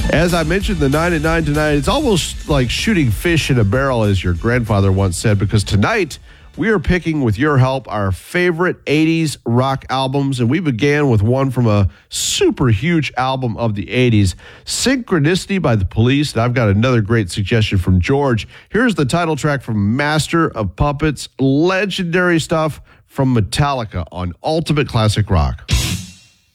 As I mentioned, the 9 at 9 tonight, it's almost like shooting fish in a barrel, as your grandfather once said, because tonight we are picking, with your help, our favorite 80s rock albums, and we began with one from a super huge album of the 80s, Synchronicity by The Police, and I've got another great suggestion from George. Here's the title track from Master of Puppets, legendary stuff from Metallica on Ultimate Classic Rock.